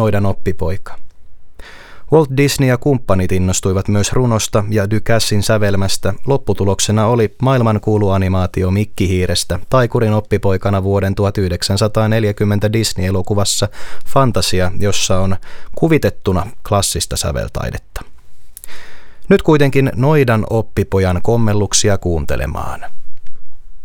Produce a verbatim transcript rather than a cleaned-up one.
Noidan oppipoika. Walt Disney ja kumppanit innostuivat myös runosta ja Ducassin sävelmästä. Lopputuloksena oli maailmankuulu animaatio Mikki-hiirestä taikurin oppipoikana vuoden tuhatyhdeksänsataaneljäkymmentä Disney-elokuvassa Fantasia, jossa on kuvitettuna klassista säveltaidetta. Nyt kuitenkin Noidan oppipojan kommelluksia kuuntelemaan.